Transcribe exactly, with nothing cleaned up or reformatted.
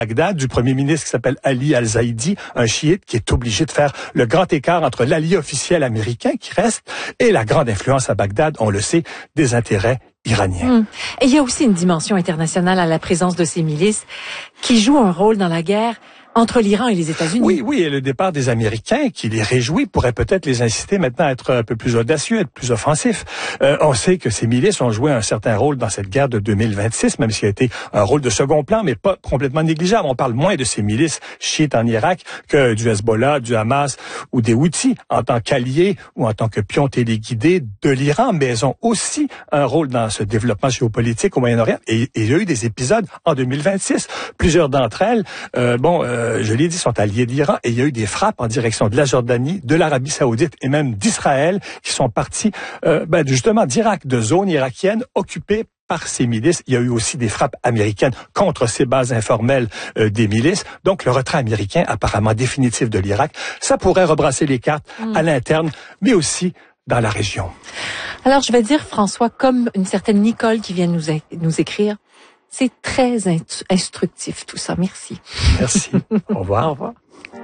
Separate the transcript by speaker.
Speaker 1: Bagdad, du premier ministre qui s'appelle Ali Al-Zaidi, un chiite qui est obligé de faire le grand écart entre l'allié officiel américain qui reste et la grande influence à Bagdad, on le sait, des intérêts iraniens.
Speaker 2: Hum. Et il y a aussi une dimension internationale à la présence de ces milices qui jouent un rôle dans la guerre entre l'Iran et les États-Unis.
Speaker 1: Oui, oui, et le départ des Américains, qui les réjouit, pourrait peut-être les inciter maintenant à être un peu plus audacieux, être plus offensifs. Euh, on sait que ces milices ont joué un certain rôle dans cette guerre de deux mille vingt-six, même s'il a été un rôle de second plan, mais pas complètement négligeable. On parle moins de ces milices chiites en Irak que du Hezbollah, du Hamas ou des Houthis en tant qu'alliés ou en tant que pions téléguidés de l'Iran, mais elles ont aussi un rôle dans ce développement géopolitique au Moyen-Orient. Et, et il y a eu des épisodes en deux mille vingt-six. Plusieurs d'entre elles, euh, bon, euh, je l'ai dit, sont alliés de l'Iran et il y a eu des frappes en direction de la Jordanie, de l'Arabie Saoudite et même d'Israël qui sont partis euh, ben, justement d'Irak, de zones irakiennes occupées par ces milices. Il y a eu aussi des frappes américaines contre ces bases informelles euh, des milices. Donc le retrait américain apparemment définitif de l'Irak, ça pourrait rebrasser les cartes mmh. à l'interne, mais aussi dans la région.
Speaker 2: Alors je vais dire, François, comme une certaine Nicole qui vient nous, nous écrire, c'est très instructif tout ça. Merci.
Speaker 1: Merci. Au revoir.
Speaker 2: Au revoir.